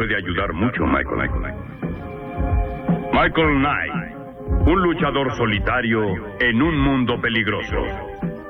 puede ayudar mucho, Michael. Michael Knight, un luchador solitario en un mundo peligroso.